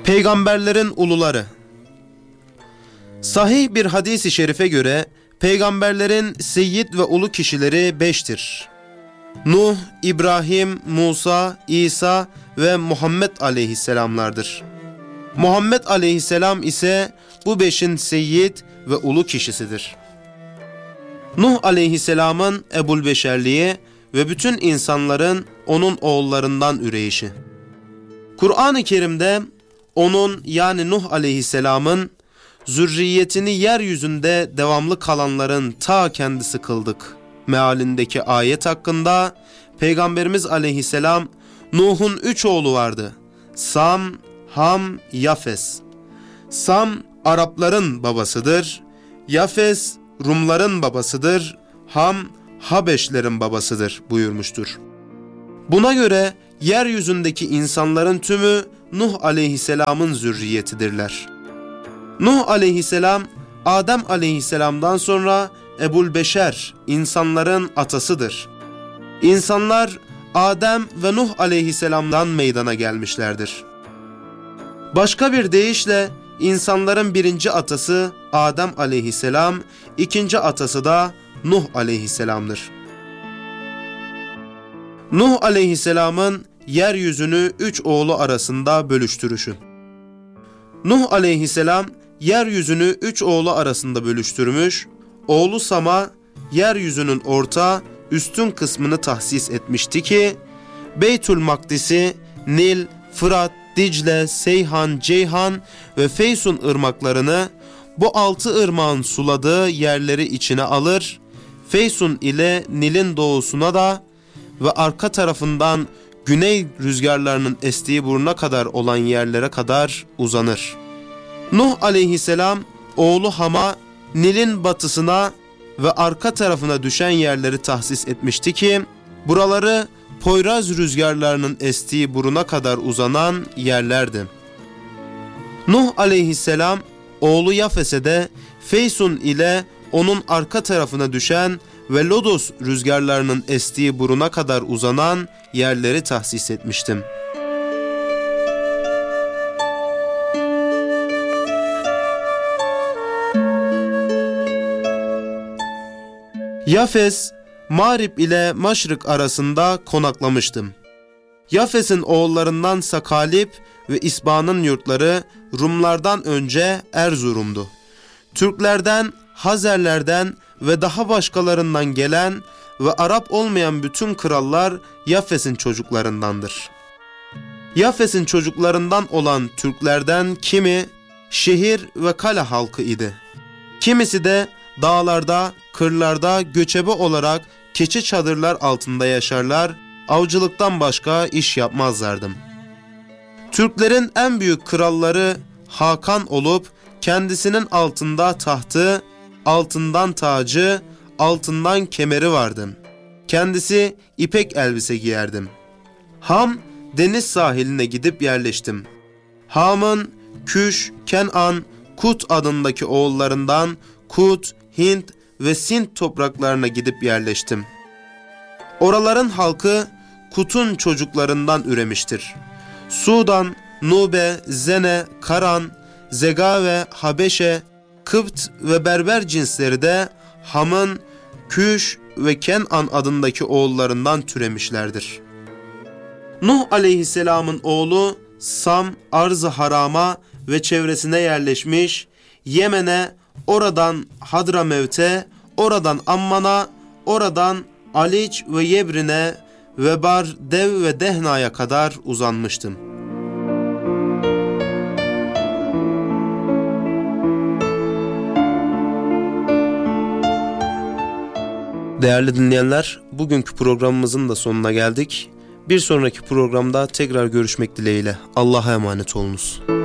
Peygamberlerin uluları. Sahih bir hadis-i şerife göre peygamberlerin seyyid ve ulu kişileri 5'tir. Nuh, İbrahim, Musa, İsa ve Muhammed aleyhisselamlardır. Muhammed aleyhisselam ise bu 5'in seyyid ve ulu kişisidir. Nuh aleyhisselamın Ebu'l-Beşerliği ve bütün insanların onun oğullarından üreyişi. Kur'an-ı Kerim'de onun yani Nuh aleyhisselamın zürriyetini yeryüzünde devamlı kalanların ta kendisi kıldık mealindeki ayet hakkında Peygamberimiz aleyhisselam Nuh'un 3 oğlu vardı. Sam, Ham, Yafes. Sam Arapların babasıdır. Yafes Rumların babasıdır. Ham Habeşlerin babasıdır buyurmuştur. Buna göre yeryüzündeki insanların tümü Nuh aleyhisselamın zürriyetidirler. Nuh aleyhisselam Adem aleyhisselamdan sonra Ebu'l-Beşer insanların atasıdır. İnsanlar Adem ve Nuh aleyhisselamdan meydana gelmişlerdir. Başka bir deyişle insanların birinci atası Adem aleyhisselam, ikinci atası da Nuh aleyhisselamdır. Nuh aleyhisselamın yeryüzünü 3 oğlu arasında bölüştürüşü. Nuh aleyhisselam yeryüzünü 3 oğlu arasında bölüştürmüş, oğlu Sam'a yeryüzünün orta, üstün kısmını tahsis etmişti ki, Beytül Makdis'i, Nil, Fırat, Dicle, Seyhan, Ceyhan ve Feysun ırmaklarını bu 6 ırmağın suladığı yerleri içine alır, Feysun ile Nil'in doğusuna da ve arka tarafından güney rüzgarlarının estiği buruna kadar olan yerlere kadar uzanır. Nuh aleyhisselam oğlu Ham'a Nil'in batısına ve arka tarafına düşen yerleri tahsis etmişti ki buraları Poyraz rüzgarlarının estiği buruna kadar uzanan yerlerdi. Nuh aleyhisselam oğlu Yafes'e de Feysun ile onun arka tarafına düşen ve Lodos rüzgarlarının estiği buruna kadar uzanan yerleri tahsis etmiştim. Yafes, Mağrib ile Maşrık arasında konaklamıştım. Yafes'in oğullarından Sakalip ve İsba'nın yurtları Rumlardan önce Erzurum'du. Türklerden, Hazerlerden ve daha başkalarından gelen ve Arap olmayan bütün krallar Yafes'in çocuklarındandır. Yafes'in çocuklarından olan Türklerden kimi şehir ve kale halkı idi. Kimisi de dağlarda, kırlarda göçebe olarak keçi çadırlar altında yaşarlar, avcılıktan başka iş yapmazlardı. Türklerin en büyük kralları Hakan olup kendisinin altında tahtı, altından tacı, altından kemeri vardı. Kendisi ipek elbise giyerdim. Ham deniz sahiline gidip yerleştim. Ham'ın Küş, Kenan, Kut adındaki oğullarından Kut, Hint ve Sint topraklarına gidip yerleştim. Oraların halkı Kut'un çocuklarından üremiştir. Sudan, Nube, Zene, Karan, Zegave, Habeşe, Kıpt ve Berber cinsleri de Ham'ın Küş ve Kenan adındaki oğullarından türemişlerdir. Nuh aleyhisselamın oğlu Sam, Arz-ı Haram'a ve çevresine yerleşmiş, Yemen'e, oradan Hadramevt'e, oradan Amman'a, oradan Aliç ve Yebrin'e ve Bar, Dev ve Dehna'ya kadar uzanmıştım. Değerli dinleyenler, bugünkü programımızın da sonuna geldik. Bir sonraki programda tekrar görüşmek dileğiyle. Allah'a emanet olunuz.